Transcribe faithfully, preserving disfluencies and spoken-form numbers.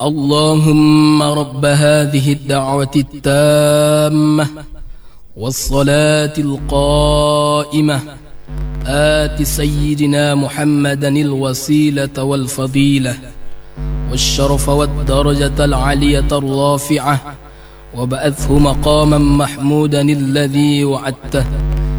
اللهم رب هذه الدعوة التامة والصلاة القائمة آت سيدنا محمدا الوسيلة والفضيلة والشرف والدرجة العلية الرافعة وبعثه مقاما محمودا الذي وعدته